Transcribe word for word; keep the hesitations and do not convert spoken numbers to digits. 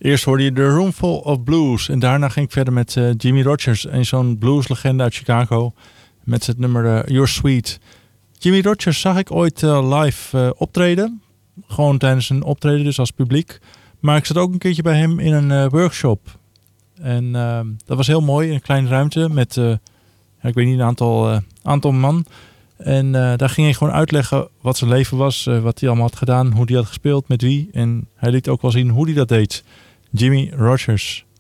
Eerst hoorde je The Roomful of Blues. En daarna ging ik verder met uh, Jimmy Rogers. En zo'n blueslegende uit Chicago. Met het nummer uh, You're Sweet. Jimmy Rogers zag ik ooit uh, live uh, optreden. Gewoon tijdens een optreden, dus als publiek. Maar ik zat ook een keertje bij hem in een uh, workshop. En uh, dat was heel mooi. In een kleine ruimte met, uh, ja, ik weet niet, een aantal, uh, aantal man. En uh, daar ging hij gewoon uitleggen wat zijn leven was. Uh, wat hij allemaal had gedaan. Hoe hij had gespeeld, met wie. En hij liet ook wel zien hoe hij dat deed. Jimmy Rogers.